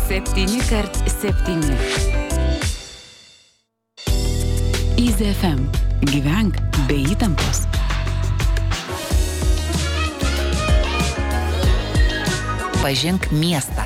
7x7. Easy FM. Gyvenk be įtampos. Pažink miestą.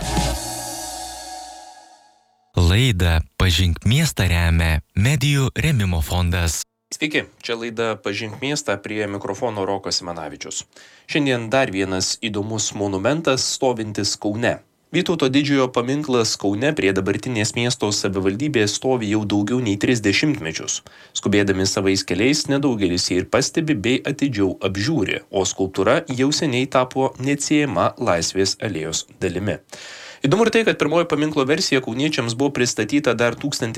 Laidą Pažink miestą remia Medijų rėmimo fondas. Sveiki, čia laida Pažink miestą, prie mikrofono Rokas Simanavičius. Šiandien dar vienas įdomus monumentas stovintis Kaune. Vytauto didžiojo paminklas Kaune prie dabartinės miesto savivaldybės stovi jau daugiau nei 30 mečius. Skubėdami savais keliais nedaugelis jį ir pastebi bei atidžiau apžiūri, o skulptūra jau seniai tapo neatsiejama Laisvės alėjos dalimi. Įdomu ir tai, kad pirmoji paminklo versija kauniečiams buvo pristatyta dar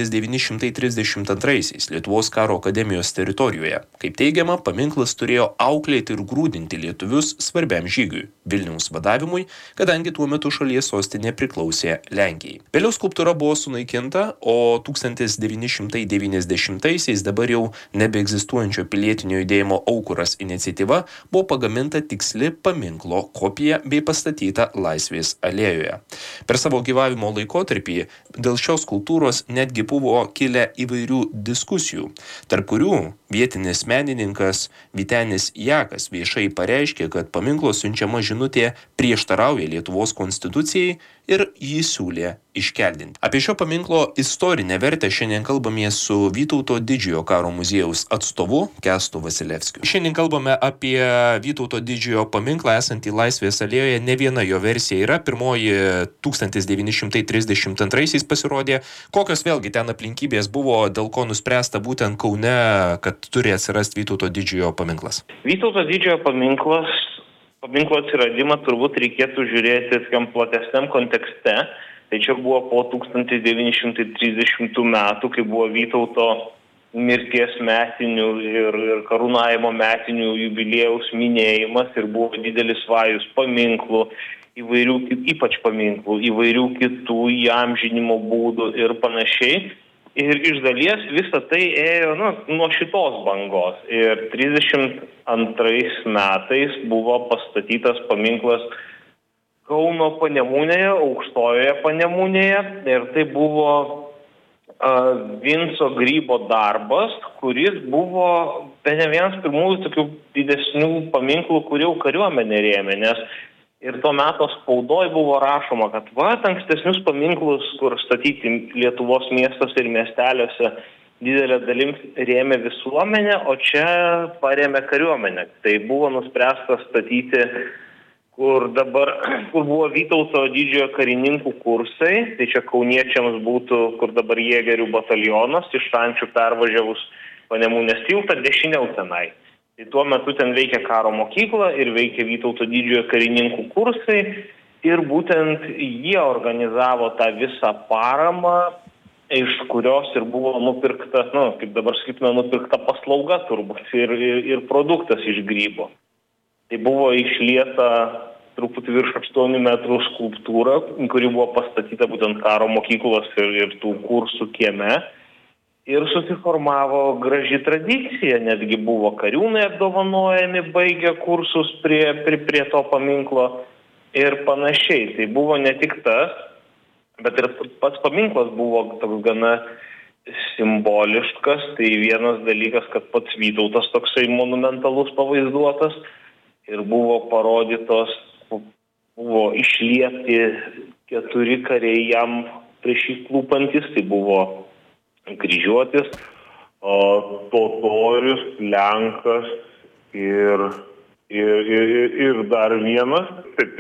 1932 Lietuvos karo akademijos teritorijoje. Kaip teigiama, paminklas turėjo auklėti ir grūdinti lietuvius svarbiam žygiui – Vilniaus vadavimui, kadangi tuo metu šalies sostinė priklausė Lenkijai. Vėliau skulptūra buvo sunaikinta, o 1990-aisiais dabar jau nebeegzistuojančio pilietinio judėjimo Aukuras iniciatyva buvo pagaminta tiksli paminklo kopija bei pastatyta Laisvės alėjoje. Per savo gyvavimo laikotarpį dėl šios skulptūros netgi buvo kilę įvairių diskusijų, tarp kurių vietinis menininkas Vytenis Jakas viešai pareiškė, kad paminklo siunčiama žinutė prieštarauja Lietuvos konstitucijai ir jį siūlė iškeldinti. Apie šio paminklo istorinę vertę šiandien kalbamės su Vytauto didžiojo karo muziejaus atstovu Kęstu Vasilevskiu. Šiandien kalbame apie Vytauto didžiojo paminklą esantį Laisvės alėjoje. Ne viena jo versija yra. Pirmoji 1932 pasirodė. Kokios vėlgi ten aplinkybės buvo, dėl ko nuspręsta būtent Kaune, kad turi atsirasti Vytauto didžiojo paminklas? Vytauto didžiojo paminklo atsiradimą turbūt reikėtų žiūrėti tokiam platesniam kontekste. Tai čia buvo po 1930 metų, kai buvo Vytauto mirties metinių ir karūnavimo metinių jubiliejaus minėjimas ir buvo didelis vajus paminklų, įvairių, ypač paminklų, įvairių kitų įamžinimo būdų ir panašiai. Ir iš dalies visą tai ėjo nuo šitos bangos. Ir 32 metais buvo pastatytas paminklas Kauno Panemunėje, Aukštojoje Panemunėje. Ir tai buvo Vinco Grybo darbas, kuris buvo bene vienas pirmųjų tokių didesnių paminklų, kurių kariuomenė rėmė, nes ir tuo metu spaudoj buvo rašoma, kad ankstesnius paminklus, kur statyti Lietuvos miestuose ir miesteliuose, didelė dalim rėmė visuomenė, o čia parėmė kariuomenė. Tai buvo nuspręsta statyti, kur buvo Vytauto didžiojo karininkų kursai, tai čia kauniečiams būtų, kur dabar jėgerių batalionas, iš Šančių pervažiavus Panemunės tiltą, dešiniau tenai. Tai tuo metu ten veikia karo mokykla ir veikia Vytauto didžiojo karininkų kursai ir būtent jie organizavo tą visą paramą, iš kurios ir buvo nupirkta, kaip dabar sakytume, nupirkta paslauga turbūt ir produktas iš grybo. Tai buvo išlieta truputį virš 8 metrų skulptūra, kuri buvo pastatyta būtent karo mokyklos ir tų kursų kieme. Ir susiformavo graži tradicija, netgi buvo kariūnai apdovanojami, baigę kursus prie to paminklo ir panašiai. Tai buvo ne tik tas, bet ir pats paminklas buvo toks gana simboliškas. Tai vienas dalykas, kad pats Vytautas toksai monumentalus pavaizduotas ir buvo parodytos, buvo išlieti 4 kariai jam prieš jį klūpantis, tai buvo kryžiuotis, totorius, lenkas ir dar vienas.